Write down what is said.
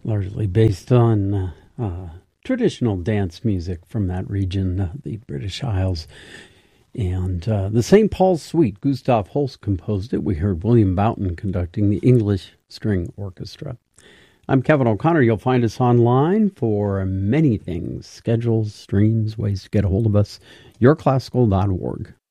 largely based on traditional dance music from that region, the British Isles. And the St. Paul's Suite, Gustav Holst composed it. We heard William Boughton conducting the English String Orchestra. I'm Kevin O'Connor. You'll find us online for many things, schedules, streams, ways to get a hold of us, yourclassical.org.